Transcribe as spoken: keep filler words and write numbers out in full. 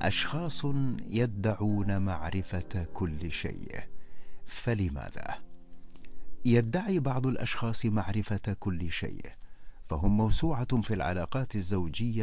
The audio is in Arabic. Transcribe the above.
أشخاص يدعون معرفة كل شيء، فلماذا؟ يدعي بعض الأشخاص معرفة كل شيء، فهم موسوعة في العلاقات الزوجية